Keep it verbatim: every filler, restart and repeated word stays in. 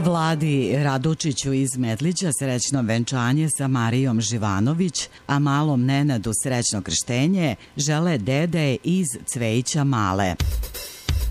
Vladi Radučiću iz Medlića srećno venčanje sa Marijom Živanović, a malom Nenadu srećno krštenje žele dede iz Cvejića Male.